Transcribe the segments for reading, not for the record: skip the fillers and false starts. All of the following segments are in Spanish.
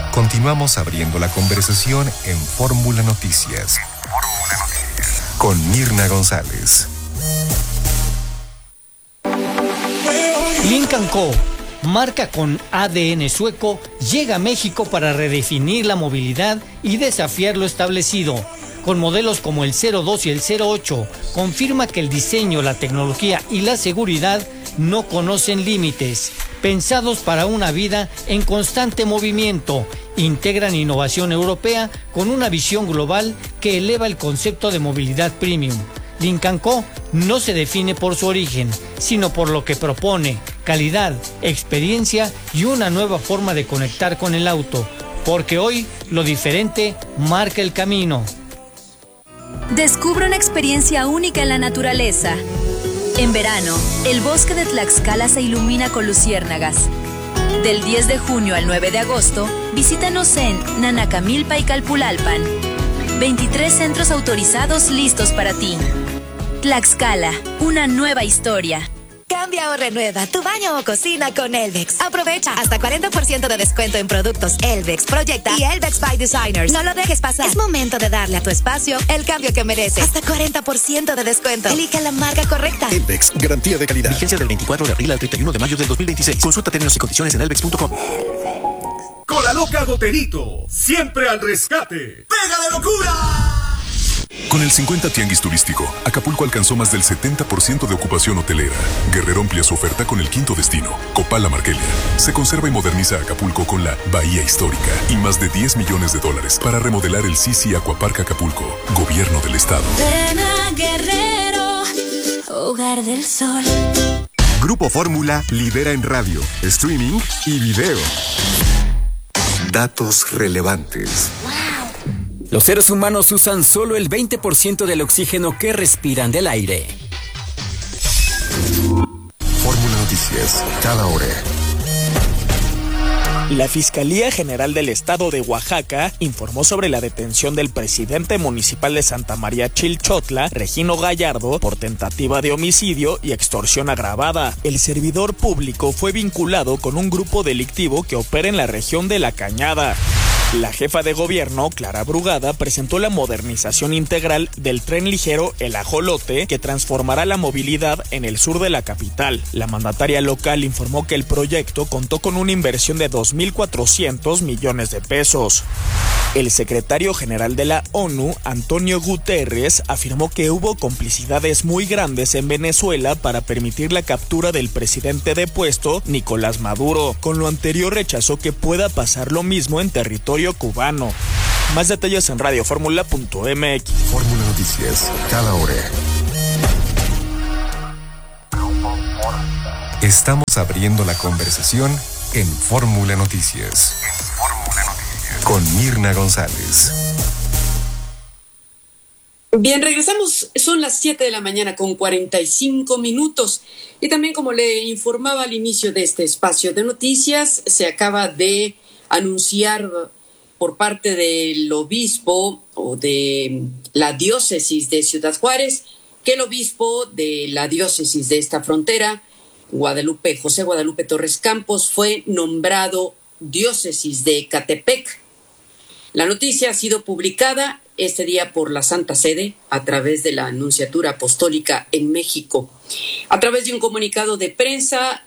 Continuamos abriendo la conversación en Fórmula Noticias. Con Mirna González. Lynk & Co, marca con ADN sueco, llega a México para redefinir la movilidad y desafiar lo establecido. Con modelos como el 02 y el 08, confirma que el diseño, la tecnología y la seguridad no conocen límites. Pensados para una vida en constante movimiento, integran innovación europea con una visión global que eleva el concepto de movilidad premium. Lynk & Co no se define por su origen, sino por lo que propone: calidad, experiencia y una nueva forma de conectar con el auto, porque hoy lo diferente marca el camino. Descubre una experiencia única en la naturaleza. En verano, el bosque de Tlaxcala se ilumina con luciérnagas. Del 10 de junio al 9 de agosto, visítanos en Nanacamilpa y Calpulalpan. 23 centros autorizados listos para ti. Tlaxcala, una nueva historia. Cambia o renueva tu baño o cocina con Elvex. Aprovecha hasta 40% de descuento en productos Elvex, Proyecta y Elvex by Designers. No lo dejes pasar. Es momento de darle a tu espacio el cambio que merece. Hasta 40% de descuento. Elige la marca correcta. Elvex, garantía de calidad. Vigencia del 24 de abril al 31 de mayo del 2026. Consulta términos y condiciones en elvex.com. Con la loca Goterito, siempre al rescate. ¡Pega de locura! Con el 50 Tianguis Turístico, Acapulco alcanzó más del 70% de ocupación hotelera. Guerrero amplía su oferta con el quinto destino, Copala Marquelia. Se conserva y moderniza Acapulco con la Bahía Histórica y más de $10 millones para remodelar el Sisi Aquapark Acapulco, Gobierno del Estado. Ven a Guerrero, hogar del sol. Grupo Fórmula lidera en radio, streaming y video. Datos relevantes. Los seres humanos usan solo el 20% del oxígeno que respiran del aire. Fórmula Noticias, cada hora. La Fiscalía General del Estado de Oaxaca informó sobre la detención del presidente municipal de Santa María Chilchotla, Regino Gallardo, por tentativa de homicidio y extorsión agravada. El servidor público fue vinculado con un grupo delictivo que opera en la región de La Cañada. La jefa de gobierno, Clara Brugada, presentó la modernización integral del tren ligero El Ajolote, que transformará la movilidad en el sur de la capital. La mandataria local informó que el proyecto contó con una inversión de 2.400 millones de pesos. El secretario general de la ONU, Antonio Guterres, afirmó que hubo complicidades muy grandes en Venezuela para permitir la captura del presidente depuesto, Nicolás Maduro. Con lo anterior rechazó que pueda pasar lo mismo en territorio cubano. Más detalles en radioformula.mx. Fórmula Noticias, cada hora. Estamos abriendo la conversación en Fórmula Noticias. Con Mirna González. Bien, regresamos, son las 7 de la mañana con 45 minutos. Y también, como le informaba al inicio de este espacio de noticias, se acaba de anunciar por parte del obispo o de la diócesis de Ciudad Juárez, que el obispo de la diócesis de esta frontera, José Guadalupe Torres Campos, fue nombrado diócesis de Ecatepec. La noticia ha sido publicada este día por la Santa Sede a través de la Nunciatura Apostólica en México. A través de un comunicado de prensa,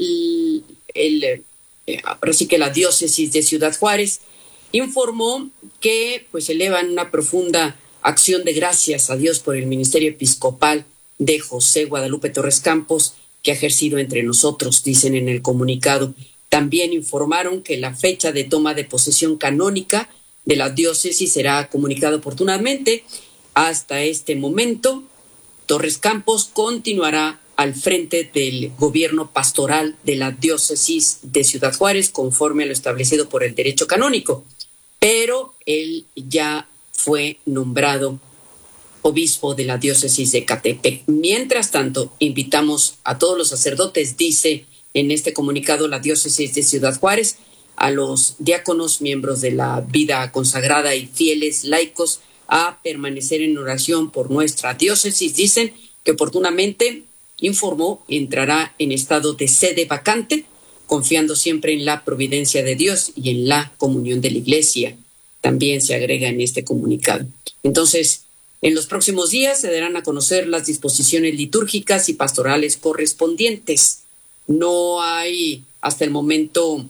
ahora sí que la diócesis de Ciudad Juárez informó que pues elevan una profunda acción de gracias a Dios por el ministerio episcopal de José Guadalupe Torres Campos que ha ejercido entre nosotros, dicen en el comunicado. También informaron que la fecha de toma de posesión canónica de la diócesis será comunicada oportunamente. Hasta este momento, Torres Campos continuará al frente del gobierno pastoral de la diócesis de Ciudad Juárez, conforme a lo establecido por el derecho canónico. Pero él ya fue nombrado obispo de la diócesis de Ecatepec. Mientras tanto, invitamos a todos los sacerdotes, dice en este comunicado la diócesis de Ciudad Juárez, a los diáconos, miembros de la vida consagrada y fieles laicos, a permanecer en oración por nuestra diócesis. Dicen que oportunamente, informó, entrará en estado de sede vacante confiando siempre en la providencia de Dios y en la comunión de la Iglesia. También se agrega en este comunicado. Entonces, en los próximos días se darán a conocer las disposiciones litúrgicas y pastorales correspondientes. No hay hasta el momento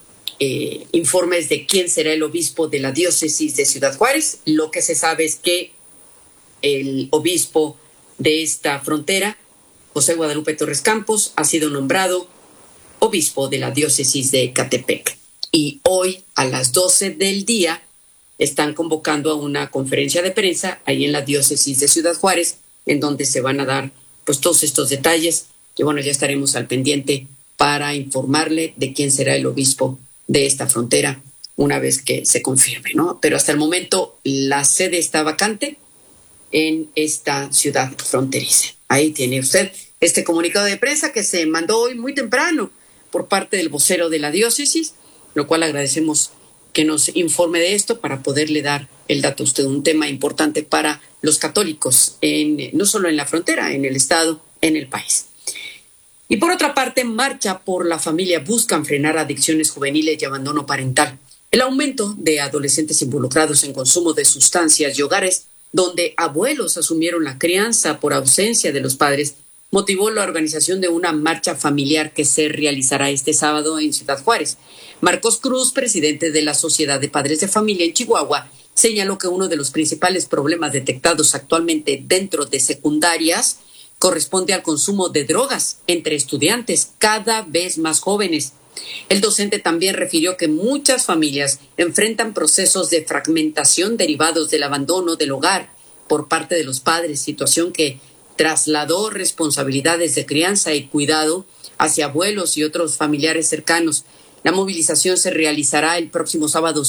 informes de quién será el obispo de la diócesis de Ciudad Juárez. Lo que se sabe es que el obispo de esta frontera, José Guadalupe Torres Campos, ha sido nombrado obispo de la diócesis de Ecatepec. Y hoy a las 12 del día están convocando a una conferencia de prensa ahí en la diócesis de Ciudad Juárez, en donde se van a dar pues todos estos detalles, que bueno, ya estaremos al pendiente para informarle de quién será el obispo de esta frontera una vez que se confirme, ¿no? Pero hasta el momento la sede está vacante en esta ciudad fronteriza. Ahí tiene usted este comunicado de prensa que se mandó hoy muy temprano por parte del vocero de la diócesis, lo cual agradecemos que nos informe de esto para poderle dar el dato a usted, un tema importante para los católicos, no solo en la frontera, en el estado, en el país. Y por otra parte, Marcha por la Familia buscan frenar adicciones juveniles y abandono parental. El aumento de adolescentes involucrados en consumo de sustancias y hogares donde abuelos asumieron la crianza por ausencia de los padres motivó la organización de una marcha familiar que se realizará este sábado en Ciudad Juárez. Marcos Cruz, presidente de la Sociedad de Padres de Familia en Chihuahua, señaló que uno de los principales problemas detectados actualmente dentro de secundarias corresponde al consumo de drogas entre estudiantes cada vez más jóvenes. El docente también refirió que muchas familias enfrentan procesos de fragmentación derivados del abandono del hogar por parte de los padres, situación que trasladó responsabilidades de crianza y cuidado hacia abuelos y otros familiares cercanos. La movilización se realizará el próximo sábado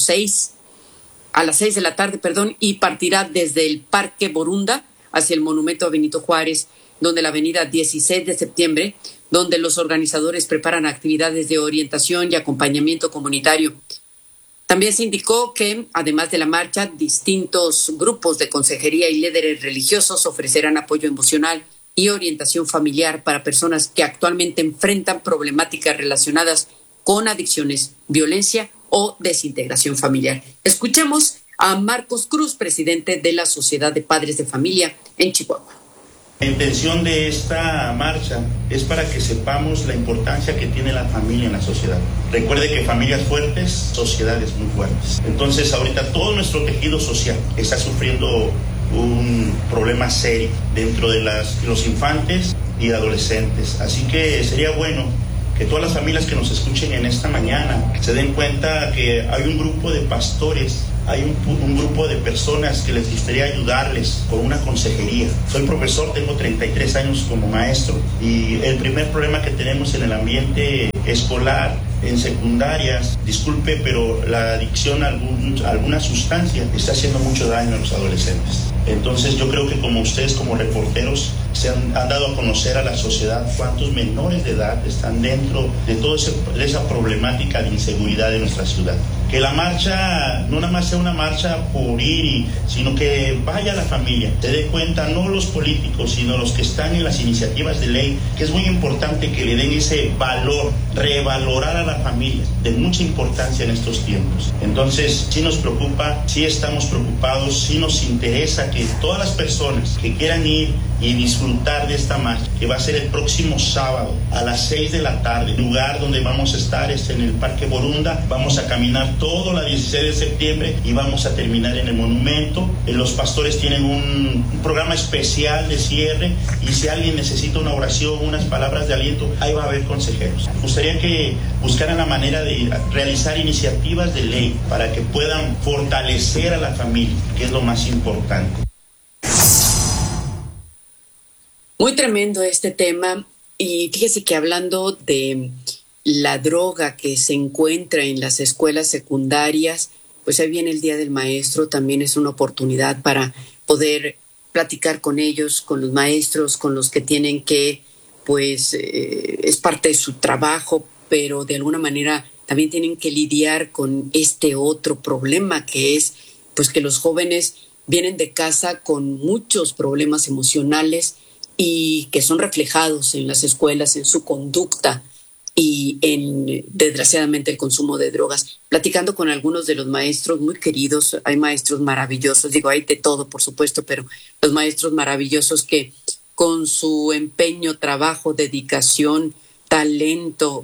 a las 6 de la tarde, y partirá desde el Parque Borunda hacia el Monumento a Benito Juárez, donde la avenida 16 de septiembre, donde los organizadores preparan actividades de orientación y acompañamiento comunitario. También se indicó que, además de la marcha, distintos grupos de consejería y líderes religiosos ofrecerán apoyo emocional y orientación familiar para personas que actualmente enfrentan problemáticas relacionadas con adicciones, violencia o desintegración familiar. Escuchemos a Marcos Cruz, presidente de la Sociedad de Padres de Familia en Chihuahua. La intención de esta marcha es para que sepamos la importancia que tiene la familia en la sociedad. Recuerde que familias fuertes, sociedades muy fuertes. Entonces, ahorita todo nuestro tejido social está sufriendo un problema serio dentro de los infantes y adolescentes. Así que sería bueno que todas las familias que nos escuchen en esta mañana se den cuenta que hay un grupo de pastores, hay un grupo de personas que les gustaría ayudarles con una consejería. Soy profesor, tengo 33 años como maestro y el primer problema que tenemos en el ambiente escolar, en secundarias, disculpe, pero la adicción a alguna sustancia está haciendo mucho daño a los adolescentes. Entonces yo creo que como ustedes como reporteros se han dado a conocer a la sociedad cuántos menores de edad están dentro de toda esa problemática de inseguridad de nuestra ciudad. Que la marcha no nada más sea una marcha por ir, sino que vaya la familia, se dé cuenta, no los políticos, sino los que están en las iniciativas de ley, que es muy importante que le den ese valor, revalorar a la familia, de mucha importancia en estos tiempos. Entonces, sí nos preocupa, sí estamos preocupados, sí nos interesa que todas las personas que quieran ir y disfrutar de esta marcha, que va a ser el próximo sábado a las 6 de la tarde, el lugar donde vamos a estar es en el Parque Borunda, vamos a caminar todo la 16 de septiembre y vamos a terminar en el monumento. Los pastores tienen un programa especial de cierre y si alguien necesita una oración, unas palabras de aliento, ahí va a haber consejeros. Me gustaría que buscaran la manera de realizar iniciativas de ley para que puedan fortalecer a la familia, que es lo más importante. Muy tremendo este tema y fíjese que hablando de la droga que se encuentra en las escuelas secundarias, pues ahí viene el Día del Maestro, también es una oportunidad para poder platicar con ellos, con los maestros, con los que tienen que, pues es parte de su trabajo, pero de alguna manera también tienen que lidiar con este otro problema que es, pues que los jóvenes vienen de casa con muchos problemas emocionales y que son reflejados en las escuelas, en su conducta. y desgraciadamente el consumo de drogas. Platicando con algunos de los maestros muy queridos, hay maestros maravillosos, hay de todo por supuesto, pero los maestros maravillosos que con su empeño, trabajo, dedicación, talento,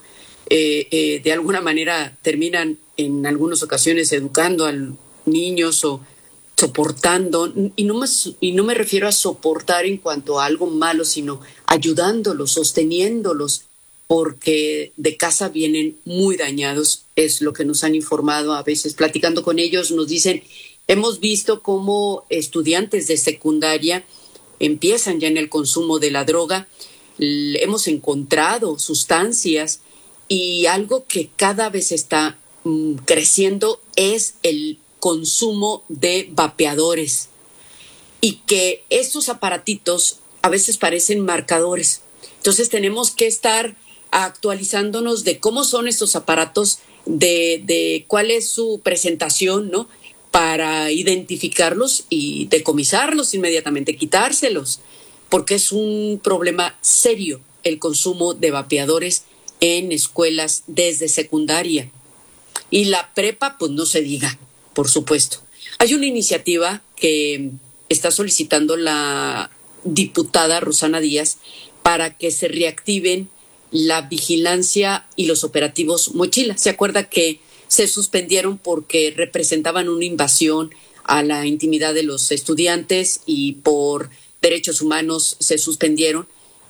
de alguna manera terminan en algunas ocasiones educando a niños o soportando, y no me refiero a soportar en cuanto a algo malo, sino ayudándolos, sosteniéndolos, porque de casa vienen muy dañados, es lo que nos han informado a veces. Platicando con ellos nos dicen, hemos visto cómo estudiantes de secundaria empiezan ya en el consumo de la droga, hemos encontrado sustancias y algo que cada vez está creciendo es el consumo de vapeadores, y que estos aparatitos a veces parecen marcadores. Entonces tenemos que estar actualizándonos de cómo son estos aparatos, de cuál es su presentación, ¿no? Para identificarlos y decomisarlos inmediatamente, quitárselos, porque es un problema serio el consumo de vapeadores en escuelas desde secundaria. Y la prepa, pues no se diga, por supuesto. Hay una iniciativa que está solicitando la diputada Rosana Díaz para que se reactiven la vigilancia y los operativos Mochila. ¿Se acuerda que se suspendieron porque representaban una invasión a la intimidad de los estudiantes y por derechos humanos se suspendieron,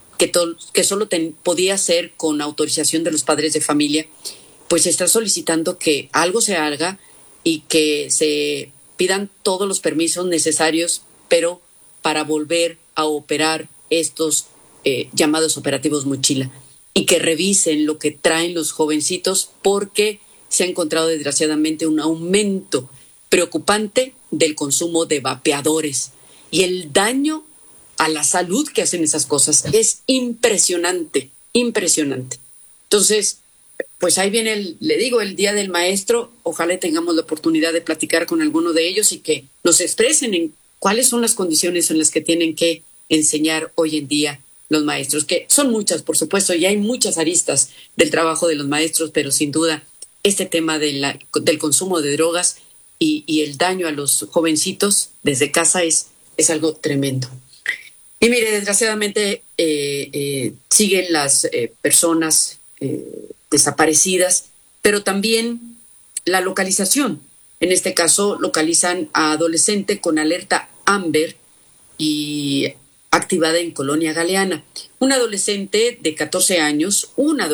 que solo podía ser con autorización de los padres de familia? Pues se está solicitando que algo se haga y que se pidan todos los permisos necesarios, pero para volver a operar estos llamados operativos Mochila, y que revisen lo que traen los jovencitos, porque se ha encontrado desgraciadamente un aumento preocupante del consumo de vapeadores, y el daño a la salud que hacen esas cosas es impresionante, impresionante. Entonces, pues ahí viene el Día del Maestro. Ojalá tengamos la oportunidad de platicar con alguno de ellos y que nos expresen en cuáles son las condiciones en las que tienen que enseñar hoy en día los maestros, que son muchas, por supuesto, y hay muchas aristas del trabajo de los maestros, pero sin duda este tema del consumo de drogas y el daño a los jovencitos desde casa es algo tremendo. Y mire, desgraciadamente siguen las personas desaparecidas, pero también la localización. En este caso, localizan a adolescente con alerta Amber y activada en Colonia Galeana. Un adolescente de 14 años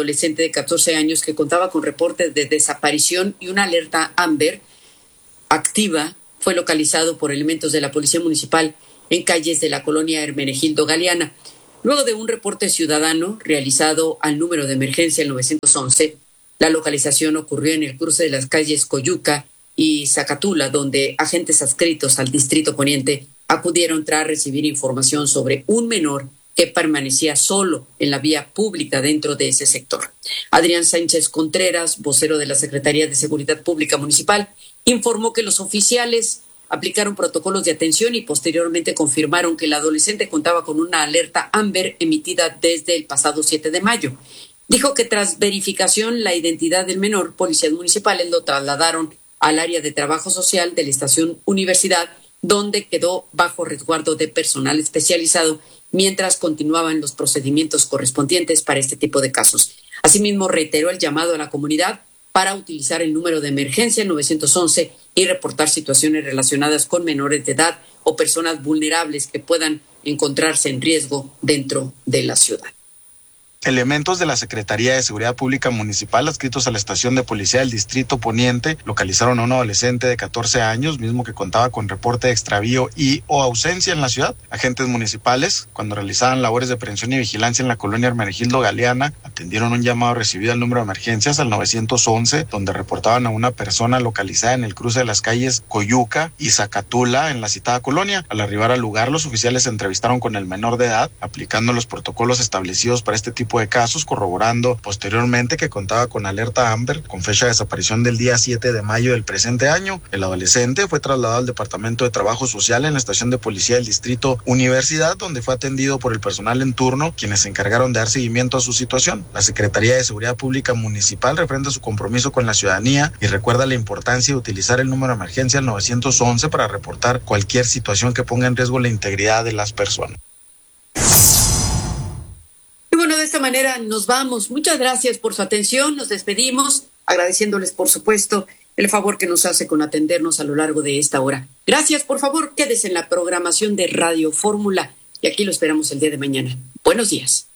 que contaba con reportes de desaparición y una alerta Amber activa fue localizado por elementos de la Policía Municipal en calles de la Colonia Hermenegildo Galeana. Luego de un reporte ciudadano realizado al número de emergencia el 911, la localización ocurrió en el cruce de las calles Coyuca y Zacatula, donde agentes adscritos al Distrito Poniente acudieron tras recibir información sobre un menor que permanecía solo en la vía pública dentro de ese sector. Adrián Sánchez Contreras, vocero de la Secretaría de Seguridad Pública Municipal, informó que los oficiales aplicaron protocolos de atención y posteriormente confirmaron que el adolescente contaba con una alerta Amber emitida desde el pasado 7 de mayo. Dijo que tras verificación la identidad del menor, policías municipales lo trasladaron al área de trabajo social de la estación Universidad, donde quedó bajo resguardo de personal especializado mientras continuaban los procedimientos correspondientes para este tipo de casos. Asimismo, reiteró el llamado a la comunidad para utilizar el número de emergencia 911 y reportar situaciones relacionadas con menores de edad o personas vulnerables que puedan encontrarse en riesgo dentro de la ciudad. Elementos de la Secretaría de Seguridad Pública Municipal adscritos a la estación de policía del Distrito Poniente localizaron a un adolescente de 14 años, mismo que contaba con reporte de extravío y o ausencia en la ciudad. Agentes municipales, cuando realizaban labores de prevención y vigilancia en la colonia Hermenegildo Galeana, atendieron un llamado recibido al número de emergencias al 911, donde reportaban a una persona localizada en el cruce de las calles Coyuca y Zacatula en la citada colonia. Al arribar al lugar, los oficiales se entrevistaron con el menor de edad, aplicando los protocolos establecidos para este tipo tipo de casos, corroborando posteriormente que contaba con alerta Amber con fecha de desaparición del día 7 de mayo del presente año. El adolescente fue trasladado al Departamento de Trabajo Social en la estación de policía del distrito Universidad, donde fue atendido por el personal en turno, quienes se encargaron de dar seguimiento a su situación. La Secretaría de Seguridad Pública Municipal refrenda su compromiso con la ciudadanía y recuerda la importancia de utilizar el número de emergencia al 911 para reportar cualquier situación que ponga en riesgo la integridad de las personas. Y bueno, de esta manera nos vamos. Muchas gracias por su atención. Nos despedimos agradeciéndoles, por supuesto, el favor que nos hace con atendernos a lo largo de esta hora. Gracias, por favor, quédese en la programación de Radio Fórmula y aquí lo esperamos el día de mañana. Buenos días.